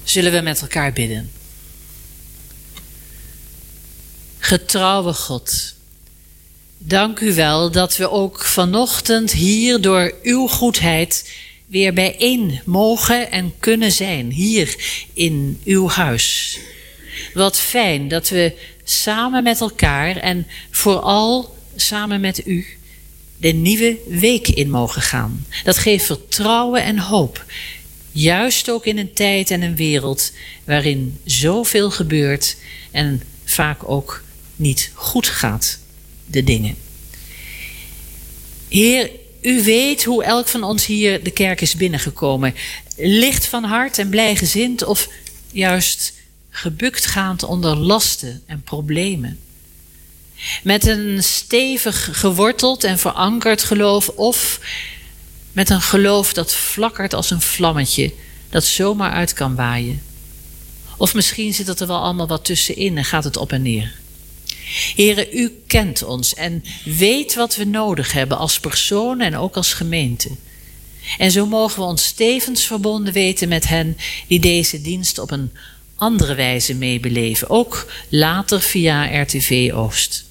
Zullen we met elkaar bidden. Getrouwe God, dank u wel dat we ook vanochtend hier door uw goedheid weer bijeen mogen en kunnen zijn, hier in uw huis. Wat fijn dat we samen met elkaar en vooral samen met u de nieuwe week in mogen gaan. Dat geeft vertrouwen en hoop, juist ook in een tijd en een wereld waarin zoveel gebeurt en vaak ook niet goed gaat, de dingen. Heer, u weet hoe elk van ons hier de kerk is binnengekomen. Licht van hart en blijgezind of juist gebuktgaand onder lasten en problemen. Met een stevig geworteld en verankerd geloof of met een geloof dat flakkert als een vlammetje dat zomaar uit kan waaien. Of misschien zit het er wel allemaal wat tussenin en gaat het op en neer. Heere, u kent ons en weet wat we nodig hebben als persoon en ook als gemeente. En zo mogen we ons tevens verbonden weten met hen die deze dienst op een andere wijze meebeleven. Ook later via RTV Oost.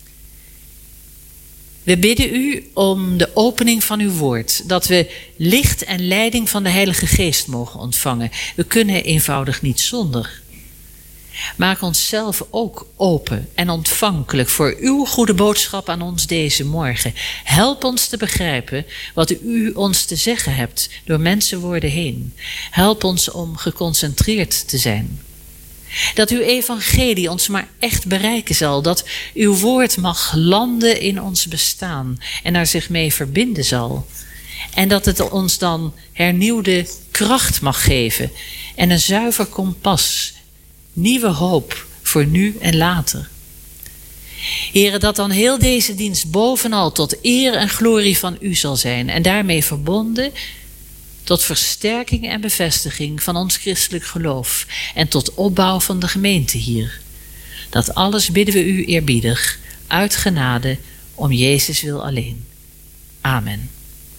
We bidden u om de opening van uw woord. Dat we licht en leiding van de Heilige Geest mogen ontvangen. We kunnen eenvoudig niet zonder. Maak onszelf ook open en ontvankelijk voor uw goede boodschap aan ons deze morgen. Help ons te begrijpen wat u ons te zeggen hebt door mensenwoorden heen. Help ons om geconcentreerd te zijn. Dat uw evangelie ons maar echt bereiken zal. Dat uw woord mag landen in ons bestaan en er zich mee verbinden zal. En dat het ons dan hernieuwde kracht mag geven en een zuiver kompas. Nieuwe hoop voor nu en later. Heere, dat dan heel deze dienst bovenal tot eer en glorie van u zal zijn. En daarmee verbonden tot versterking en bevestiging van ons christelijk geloof. En tot opbouw van de gemeente hier. Dat alles bidden we u eerbiedig, uit genade, om Jezus wil alleen. Amen.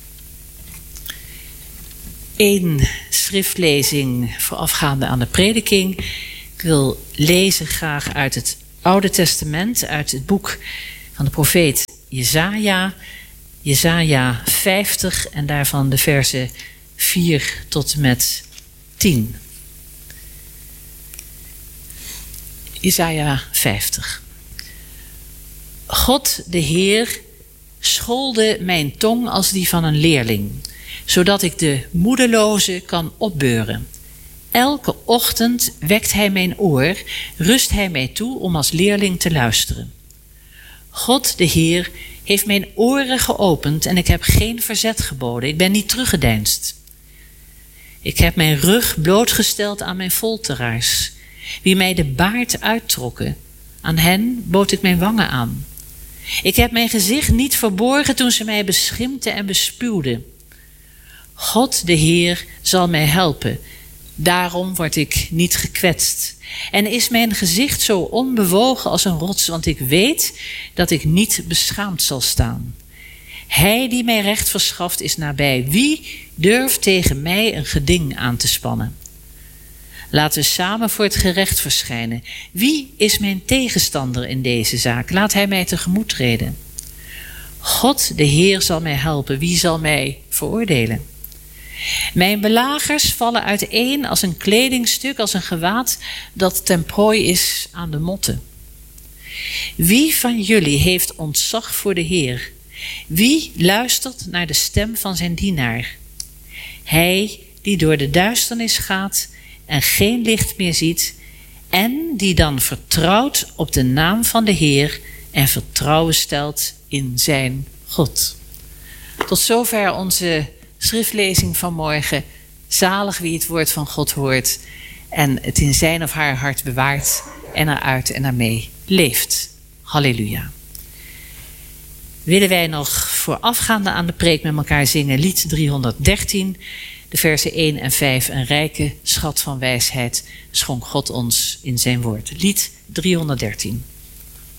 1 schriftlezing voorafgaande aan de prediking. Ik wil lezen graag uit het Oude Testament, uit het boek van de profeet Jesaja. Jesaja 50 en daarvan de versen 4 tot en met 10. Jesaja 50. God de Heer schoolde mijn tong als die van een leerling, zodat ik de moedeloze kan opbeuren. Elke ochtend wekt hij mijn oor, rust hij mij toe om als leerling te luisteren. God de Heer heeft mijn oren geopend en ik heb geen verzet geboden. Ik ben niet teruggedeinsd. Ik heb mijn rug blootgesteld aan mijn folteraars. Wie mij de baard uittrokken, aan hen bood ik mijn wangen aan. Ik heb mijn gezicht niet verborgen toen ze mij beschimpten en bespuwden. God de Heer zal mij helpen. Daarom word ik niet gekwetst. En is mijn gezicht zo onbewogen als een rots, want ik weet dat ik niet beschaamd zal staan. Hij die mij recht verschaft is nabij. Wie durft tegen mij een geding aan te spannen? Laten we samen voor het gerecht verschijnen. Wie is mijn tegenstander in deze zaak? Laat hij mij tegemoet treden. God de Heer zal mij helpen. Wie zal mij veroordelen? Mijn belagers vallen uiteen als een kledingstuk, als een gewaad dat ten prooi is aan de motten. Wie van jullie heeft ontzag voor de Heer? Wie luistert naar de stem van zijn dienaar? Hij die door de duisternis gaat en geen licht meer ziet, en die dan vertrouwt op de naam van de Heer en vertrouwen stelt in zijn God. Tot zover onze schriftlezing van morgen. Zalig wie het woord van God hoort en het in zijn of haar hart bewaart en eruit en ermee leeft. Halleluja. Willen wij nog voorafgaande aan de preek met elkaar zingen lied 313, de versen 1 en 5, een rijke schat van wijsheid schonk God ons in zijn woord. Lied 313.